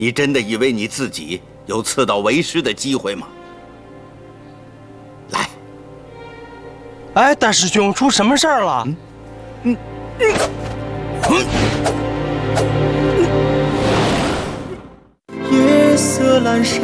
你真的以为你自己有刺刀为师的机会吗？来。 哎，大师兄，出什么事儿了？ 夜色阑珊。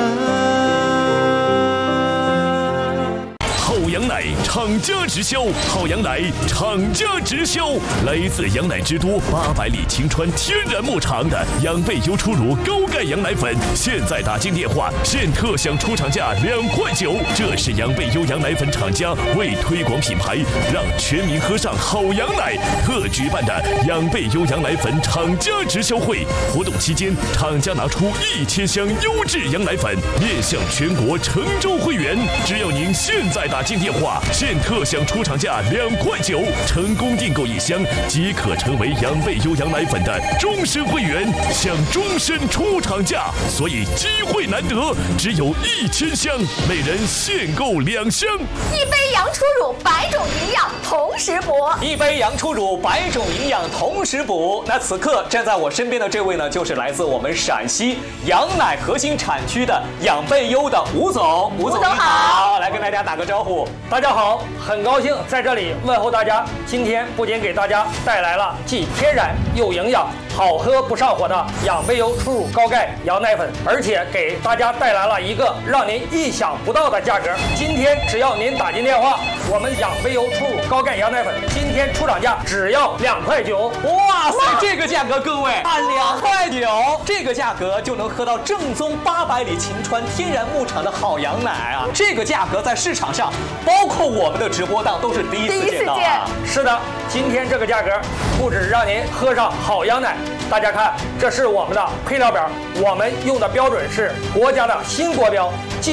好羊奶厂家直销，好羊奶厂家直销，来自羊奶之都800里晴川天然牧场的养倍优初乳高钙羊奶粉，现在打进电话，现特享出厂价2块9。这是养倍优羊奶粉厂家为推广品牌，让全民喝上好羊奶特举办的养倍优羊奶粉厂家直销会。活动期间，厂家拿出1000箱优质羊奶粉，面向全国成州会员。只要您现在打进电话，现特享出厂价2块9，成功订购1箱即可成为养倍优羊奶粉的终身会员，享终身出厂价。所以机会难得，只有1000箱，每人限购2箱。 一杯羊初乳，100种营养同时补。 一杯羊初乳，100种营养同时补。那此刻站在我身边的这位呢，就是来自我们陕西羊奶核心产区的养倍优的吴总。吴总好，来跟大家打个招呼。 大家好，很高兴在这里问候大家。今天不仅给大家带来了既天然又营养、好喝不上火的养倍优初乳高钙羊奶粉，而且给大家带来了一个让您意想不到的价格。今天只要您打进电话，我们养倍优初乳高钙羊奶粉今天出厂价只要2块9。 哇塞，这个价格各位按2块9，这个价格就能喝到正宗800里晴川天然牧场的好羊奶啊！这个价格在市场上，包括我们的直播档都是第一次见到啊！ 是的，今天这个价格不止让您喝上好羊奶，大家看，这是我们的配料表，我们用的标准是国家的新国标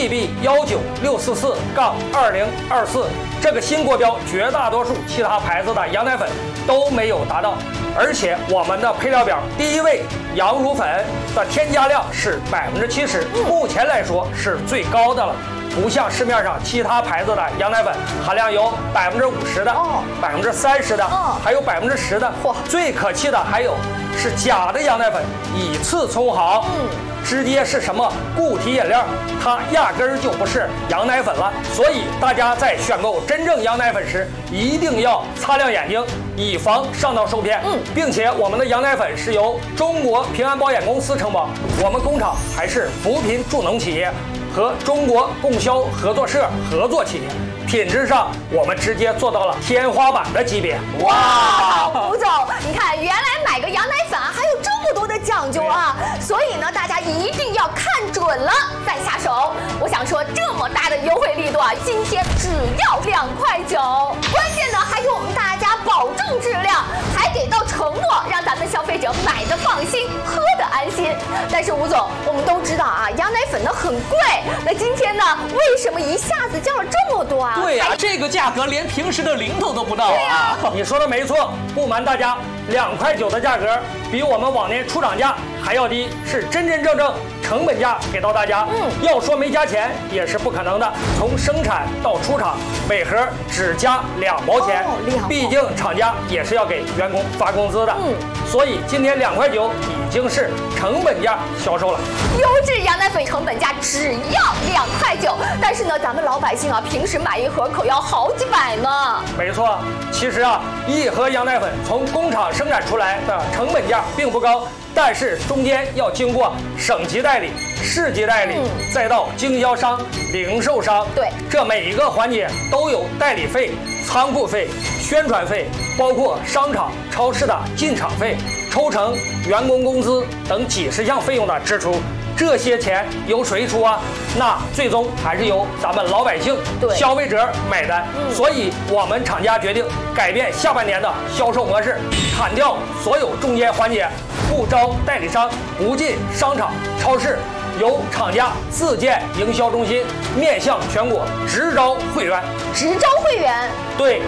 GB19644-2024，这个新国标绝大多数其他牌子的羊奶粉都没有达到，而且我们的配料表第一位羊乳粉的添加量是70%，目前来说是最高的了。不像市面上其他牌子的羊奶粉含量有50%的、30%的，还有10%的。最可气的还有是假的羊奶粉，以次充好，直接是什么固体饮料，它压根儿就不是羊奶粉了。所以大家在选购真正羊奶粉时，一定要擦亮眼睛，以防上当受骗。并且我们的羊奶粉是由中国平安保险公司承保，我们工厂还是扶贫助农企业和中国供销合作社合作企业，品质上我们直接做到了天花板的级别。 哇，吴总，你看，原来买个羊奶粉啊，还有这么多的讲究啊！所以呢，大家一定要看准了再下手。我想说，这么大的优惠力度啊，今天只要2块9，关键呢还给我们大家保证质量，还给到承诺，让咱们消费者买的放心，喝的安心。但是吴总，我们都知道啊，羊奶粉呢很贵，那今天呢，为什么一下子降了这么多啊？ 对呀，这个价格连平时的零头都不到啊！ 你说的没错，不瞒大家，2块9的价格比我们往年出厂价还要低，是真真正正成本价给到大家。要说没加钱也是不可能的，从生产到出厂，每盒只加2毛钱，毕竟厂家也是要给员工发工资的。所以今天2块9已经是成本价销售了。 优质羊奶粉成本价只要2块9，但是呢，咱们老百姓啊，平时买一盒可要好几百呢。 没错，其实啊，一盒羊奶粉从工厂生产出来的成本价并不高，但是中间要经过省级代理、市级代理，再到经销商、零售商， 对， 这每一个环节都有代理费、仓库费、宣传费，包括商场、超市的进场费、抽成、员工工资等几十项费用的支出。这些钱由谁出啊？那最终还是由咱们老百姓、消费者买单。所以我们厂家决定改变下半年的销售模式，砍掉所有中间环节，不招代理商，不进商场、超市，由厂家自建营销中心，面向全国直招会员。 直招会员？ 对。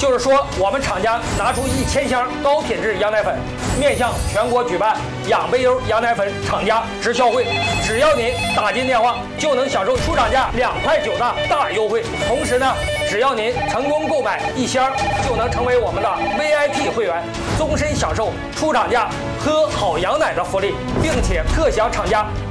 就是说我们厂家拿出1000箱高品质羊奶粉，面向全国举办养贝优羊奶粉厂家直销会，只要您打进电话就能享受出厂价2块9的大优惠。同时呢，只要您成功购买1箱，就能成为我们的 VIP 会员，终身享受出厂价喝好羊奶的福利，并且特享厂家